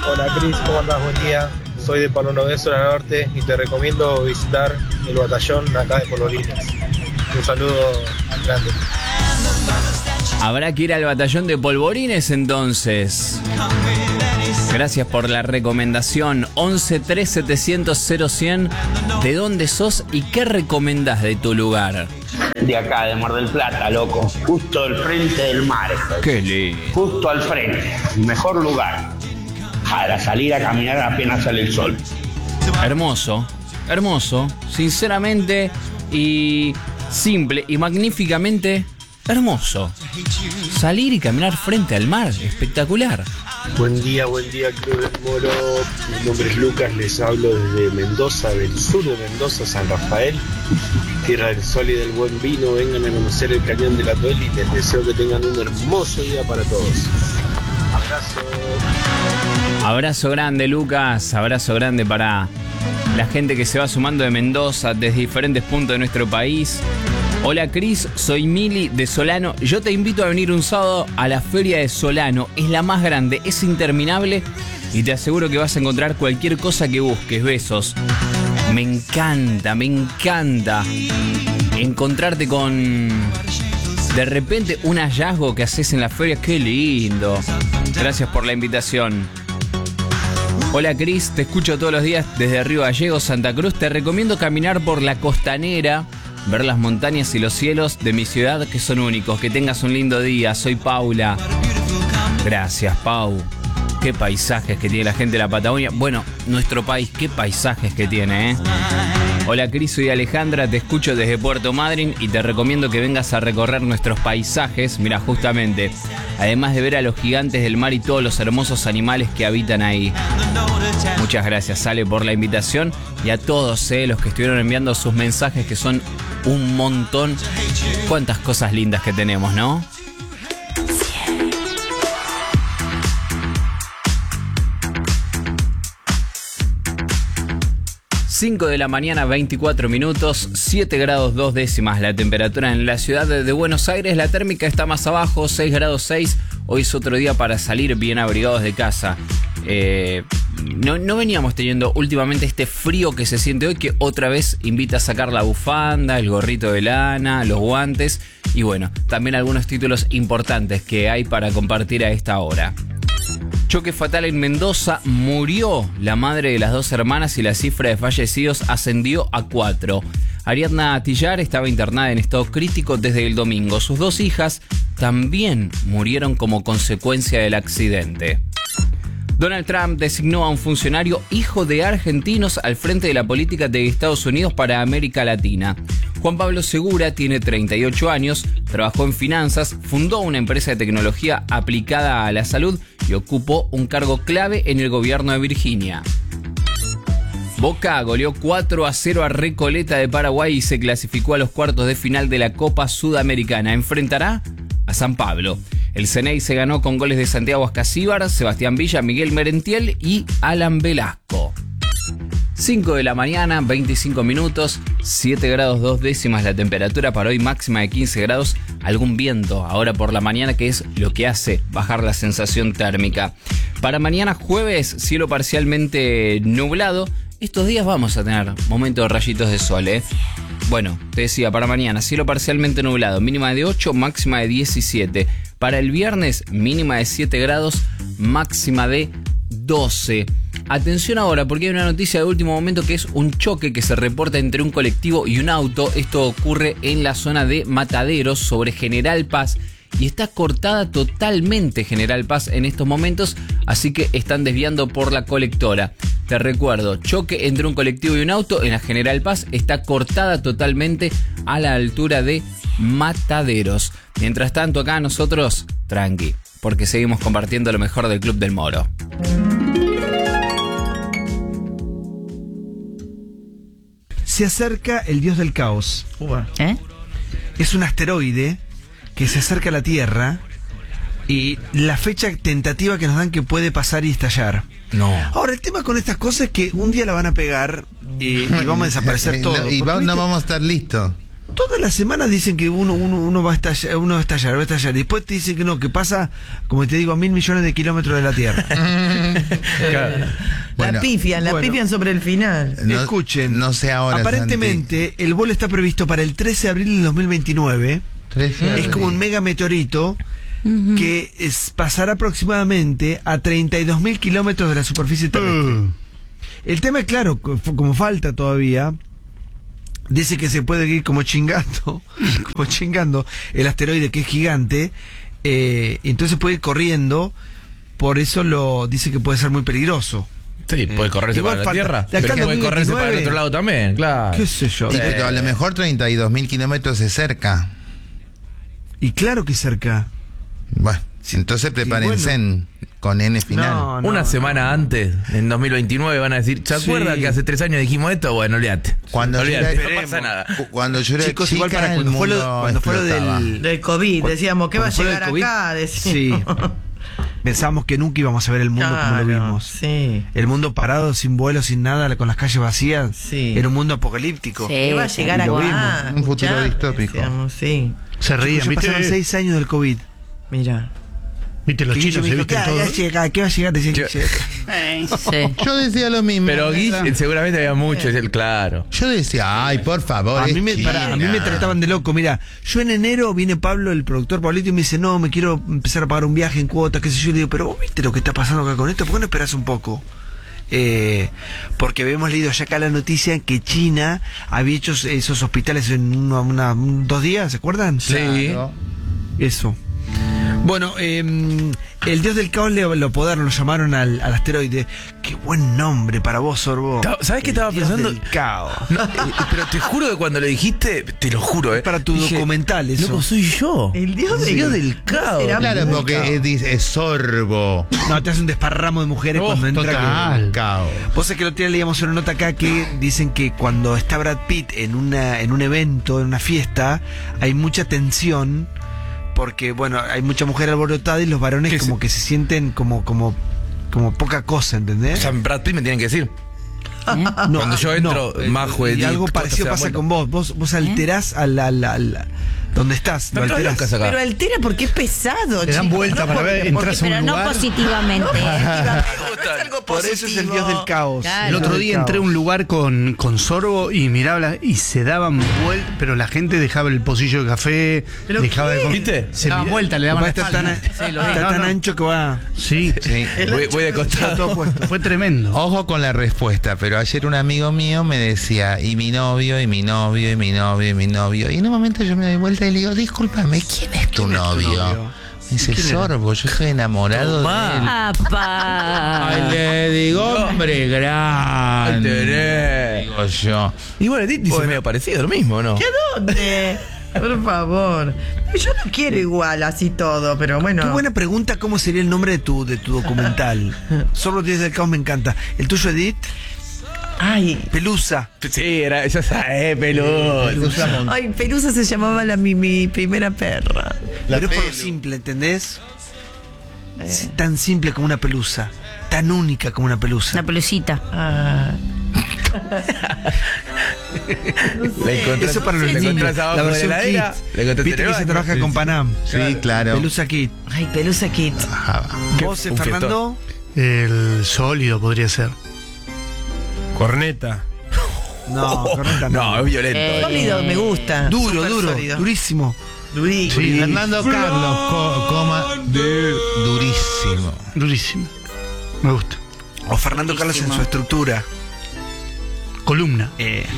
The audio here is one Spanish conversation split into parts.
Hola Cris, ¿cómo andás? Buen día. Soy de Palo Nové, zona norte, y te recomiendo visitar el batallón acá de Polvorines. Un saludo grande. Habrá que ir al batallón de Polvorines entonces. Gracias por la recomendación. 11 3 700 0100. ¿De dónde sos y qué recomendás de tu lugar? De acá, de Mar del Plata, loco. Justo al frente del mar. Qué lindo. Justo al frente. Mejor lugar para salir a caminar apenas sale el sol. Hermoso, hermoso. Sinceramente y simple y magníficamente hermoso. Salir y caminar frente al mar. Espectacular. Buen día, Club del Moro. Mi nombre es Lucas, les hablo desde Mendoza, del sur de Mendoza, San Rafael, tierra del sol y del buen vino. Vengan a conocer el cañón de la Tuel y les deseo que tengan un hermoso día para todos. Abrazo. Abrazo grande, Lucas. Abrazo grande para la gente que se va sumando de Mendoza desde diferentes puntos de nuestro país. Hola Cris, soy Mili de Solano. Yo te invito a venir un sábado a la feria de Solano. Es la más grande, es interminable y te aseguro que vas a encontrar cualquier cosa que busques. Besos. Me encanta encontrarte con de repente un hallazgo que haces en la feria. Qué lindo. Gracias por la invitación. Hola Cris, te escucho todos los días desde Río Gallegos, Santa Cruz. Te recomiendo caminar por la costanera, ver las montañas y los cielos de mi ciudad que son únicos. Que tengas un lindo día. Soy Paula. Gracias, Pau. Qué paisajes que tiene la gente de la Patagonia. Bueno, nuestro país, qué paisajes que tiene, ¿eh? Hola Cris, soy Alejandra, te escucho desde Puerto Madryn y te recomiendo que vengas a recorrer nuestros paisajes. Mira, justamente, además de ver a los gigantes del mar y todos los hermosos animales que habitan ahí. Muchas gracias, Ale, por la invitación y a todos los que estuvieron enviando sus mensajes, que son un montón. Cuántas cosas lindas que tenemos, ¿no? 5 de la mañana, 24 minutos, 7 grados 2 décimas la temperatura en la ciudad de Buenos Aires. La térmica está más abajo, 6 grados 6. Hoy es otro día para salir bien abrigados de casa. No veníamos teniendo últimamente este frío que se siente hoy, que otra vez invita a sacar la bufanda, el gorrito de lana, los guantes y bueno, también algunos títulos importantes que hay para compartir a esta hora. Choque fatal en Mendoza, murió la madre de las dos hermanas y la cifra de fallecidos ascendió a 4. Ariadna Tillar estaba internada en estado crítico desde el domingo. Sus dos hijas también murieron como consecuencia del accidente. Donald Trump designó a un funcionario hijo de argentinos al frente de la política de Estados Unidos para América Latina. Juan Pablo Segura tiene 38 años, trabajó en finanzas, fundó una empresa de tecnología aplicada a la salud y ocupó un cargo clave en el gobierno de Virginia. Boca goleó 4-0 a Recoleta de Paraguay y se clasificó a los cuartos de final de la Copa Sudamericana. Enfrentará a San Pablo. El Ceney se ganó con goles de Santiago Ascasíbar, Sebastián Villa, Miguel Merentiel y Alan Velasco. 5 de la mañana, 25 minutos, 7 grados 2 décimas la temperatura para hoy, máxima de 15 grados, algún viento ahora por la mañana que es lo que hace bajar la sensación térmica. Para mañana jueves, cielo parcialmente nublado. Estos días vamos a tener momentos de rayitos de sol, ¿eh? Bueno, te decía, para mañana, cielo parcialmente nublado, mínima de 8, máxima de 17. Para el viernes, mínima de 7 grados, máxima de 12. Atención ahora, porque hay una noticia de último momento que es un choque que se reporta entre un colectivo y un auto. Esto ocurre en la zona de Mataderos, sobre General Paz, y está cortada totalmente General Paz en estos momentos, así que están desviando por la colectora. Te recuerdo, choque entre un colectivo y un auto en la General Paz, está cortada totalmente a la altura de Mataderos. Mientras tanto, acá nosotros, tranqui, porque seguimos compartiendo lo mejor del Club del Moro. Se acerca el dios del caos. Es un asteroide que se acerca a la Tierra y la fecha tentativa que nos dan que puede pasar y estallar. No. Ahora, el tema con estas cosas es que un día la van a pegar y vamos a desaparecer todos. No vamos a estar listos. Todas las semanas dicen que uno va a estallar. Después te dicen que no, que pasa, como te digo, a 1.000 millones de kilómetros de la Tierra. La pifian sobre el final. Escuchen, no sé ahora. Aparentemente, el vuelo está previsto para el 13 de abril del 2029. Es como un mega meteorito que pasará aproximadamente a 32.000 kilómetros de la superficie terrestre. El tema es claro, como falta todavía. Dice que se puede ir como chingando el asteroide, que es gigante, entonces puede ir corriendo, por eso dice que puede ser muy peligroso. Sí, puede correrse para la Tierra, pero puede correrse para el otro lado también, claro. ¿Qué sé yo? Pero a lo mejor 32.000 kilómetros es cerca. Y claro que es cerca. Bueno, entonces prepárense con N final. Una semana antes, en 2029, van a decir, ¿se acuerda que hace 3 años dijimos esto? Bueno, olvídate. Cuando no pasa nada. Cuando yo era Chicos, chica, igual para cuando fue lo del COVID, decíamos, ¿qué va a llegar acá? Sí. Pensábamos que nunca íbamos a ver el mundo como lo vimos. Sí. El mundo parado, sin vuelo, sin nada, con las calles vacías. Sí. Era un mundo apocalíptico. ¿Qué va a llegar acá? Un futuro distópico. Decíamos, sí. Se reían, pasaron 6 años del COVID. Mira. Viste, los chinos se visten todo. ¿Qué va a llegar? Yo decía lo mismo. Pero Guille, seguramente había mucho, es el claro. Yo decía, ay, por favor. A mí me trataban de loco. Mira, yo en enero viene Pablo, el productor Pablito, y me dice, no, me quiero empezar a pagar un viaje en cuotas, qué sé yo. Le digo, pero vos viste lo que está pasando acá con esto, ¿por qué no esperás un poco? Porque habíamos leído ya acá la noticia que China había hecho esos hospitales en 2 días, ¿se acuerdan? Sí. Claro. Eso. Bueno, el dios del caos lo apodaron, lo llamaron al asteroide. Qué buen nombre para vos, Sorbo. ¿Sabés qué estaba pensando? Del caos. No, pero te juro que cuando le dijiste, te lo juro, Es para tu documental eso. Loco, soy yo. El dios del caos. Claro, porque es sorbo. No, te hace un desparramo de mujeres cuando entra. Total. Caos. Vos sabés que el otro día leíamos una nota acá que dicen que cuando está Brad Pitt en un evento, en una fiesta, hay mucha tensión. Porque, bueno, hay mucha mujer alborotada y los varones como que se sienten como poca cosa, ¿entendés? O sea, Brad Pitt me tienen que decir. No, cuando yo entro, Majo, y algo parecido pasa con vos. Vos alterás donde estás. Lo alterás. Pero altera porque es pesado. Te dan vuelta para ver, entras a un pero lugar. no positivamente. Por eso es el dios del caos. Claro. El otro día entré a un lugar con Sorbo y miraba y se daban vueltas, pero la gente dejaba el pocillo de café, dejaba de comer. ¿Viste? Se daban vueltas, le daban la Está espalda. tan ancho que va. Sí. Voy de costado. Fue tremendo. Ojo con la respuesta, pero ayer un amigo mío me decía, y mi novio, y mi novio, y mi novio, y mi novio. Y en un momento yo me doy vuelta y le digo, discúlpame, ¿quién es tu novio? Me dice, Sorbo, yo estoy enamorado de él. ¡Apa! Ay, le digo, hombre grande. Digo yo. Y bueno, dice medio parecido, lo mismo, ¿no? ¿Qué dónde? Por favor. Yo no quiero igual así todo, pero bueno. Qué buena pregunta, ¿cómo sería el nombre de tu documental? Solo Días del Caos me encanta. ¿El tuyo, Edith? Ay, Pelusa. Sí, era esa, Pelusa. ay, Pelusa se llamaba mi primera perra. Pero es por lo simple, ¿entendés? Es tan simple como una pelusa. Tan única como una pelusa. Una pelucita. Ah. Eso para los niños. La versión Kit. Viste que se trabaja con Panam. Sí, claro. Pelusa Kit. Ay, Pelusa Kit. ¿Vos, Fernando? El sólido podría ser. Corneta. No, corneta no. No, es violento. Sólido me gusta. Duro, Súper duro, sólido. durísimo. Durísimo. Sí. Fernando Carlos, durísimo. Durísimo. Me gusta. O Fernando Carlos en su estructura. Columna.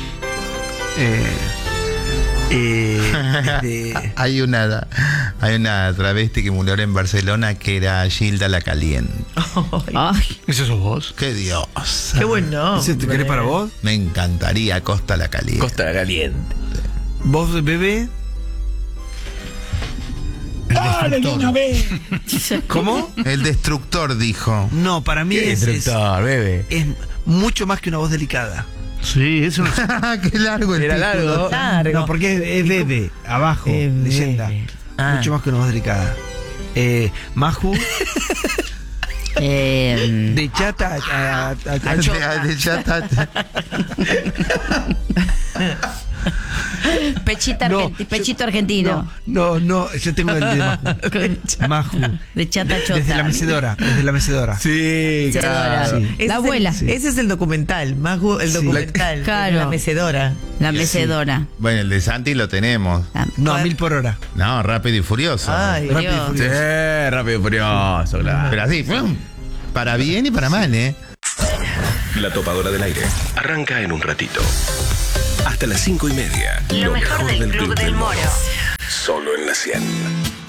Hay una travesti que murió en Barcelona que era Gilda la Caliente. Ay. ¿Ese sos vos? ¡Qué Dios! Qué bueno. ¿Ese te querés para vos? Me encantaría Costa la Caliente. Costa Caliente. ¿Vos, bebé? ¿Cómo? El destructor dijo. No, para mí es bebé. mucho más que una voz delicada. Sí, es una. ¡Qué largo el Era título! largo. No, porque es bebé, abajo, leyenda. Mucho más que una voz delicada. Maju, de chata a De chata. Pechito argentino. No, yo tengo el de Maju. De chata chota. Desde la mecedora. Sí, claro. Ese La es abuela. Ese es el documental, Maju, el documental. Claro. La mecedora. La mecedora. Bueno, el de Santi lo tenemos. No, 1000 por hora. No, Rápido y Furioso. Ay, Rápido y Dios. Furioso. Sí, Rápido y Furioso, claro. Pero así, ¡pum! Para bien y para mal, ¿eh? La topadora del aire arranca en un ratito. Hasta las 5:30. Lo mejor del Club del Moro. Solo en la 100.